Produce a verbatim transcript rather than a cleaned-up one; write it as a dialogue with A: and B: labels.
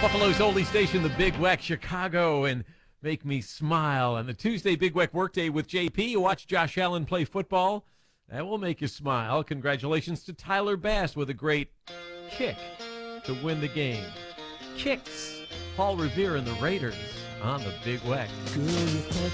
A: Buffalo's only station, the Big Weck, Chicago, and make me smile. And the Tuesday Big Weck Workday with J P. You watch Josh Allen play football. That will make you smile. Congratulations to Tyler Bass with a great kick to win the game. Kicks. Paul Revere and the Raiders on the Big Weck.